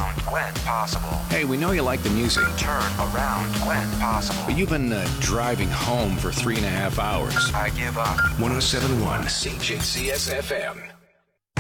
around when possible. Hey, we know you like the music. Turn around when possible. But you've been driving home for 3.5 hours. I give up. 107.1 CJCS FM.